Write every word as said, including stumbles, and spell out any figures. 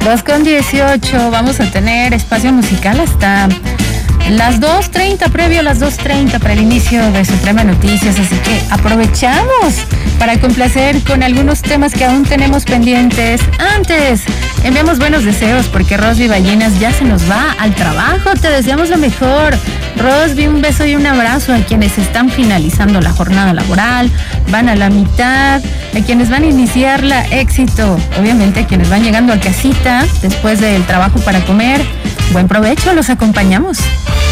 dos con dieciocho, vamos a tener espacio musical hasta las dos treinta, previo a las dos treinta para el inicio de Suprema Noticias, así que aprovechamos para complacer con algunos temas que aún tenemos pendientes. Antes, enviamos buenos deseos porque Rosby Ballenas ya se nos va al trabajo, te deseamos lo mejor. Rosby, un beso y un abrazo a quienes están finalizando la jornada laboral, van a la mitad, a quienes van a iniciarla, éxito. Obviamente a quienes van llegando a casita después del trabajo para comer, buen provecho, los acompañamos.